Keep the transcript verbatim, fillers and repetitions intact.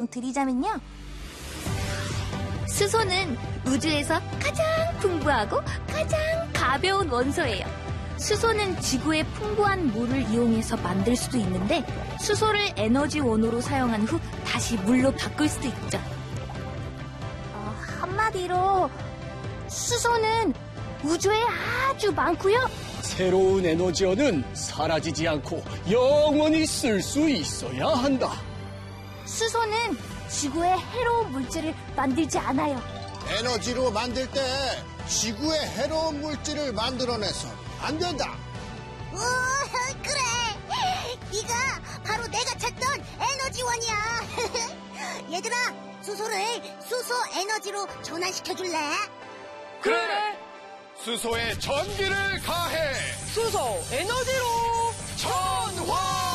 설명드리자면요. 수소는 우주에서 가장 풍부하고 가장 가벼운 원소예요. 수소는 지구의 풍부한 물을 이용해서 만들 수도 있는데 수소를 에너지 원호로 사용한 후 다시 물로 바꿀 수도 있죠. 어, 한마디로 수소는 우주에 아주 많고요. 새로운 에너지원은 사라지지 않고 영원히 쓸 수 있어야 한다. 수소는 지구에 해로운 물질을 만들지 않아요. 에너지로 만들 때 지구에 해로운 물질을 만들어내서 안 된다. 오, 그래. 네가 바로 내가 찾던 에너지원이야. 얘들아, 수소를 수소 에너지로 전환시켜줄래? 그래. 수소에 전기를 가해. 수소 에너지로 전환!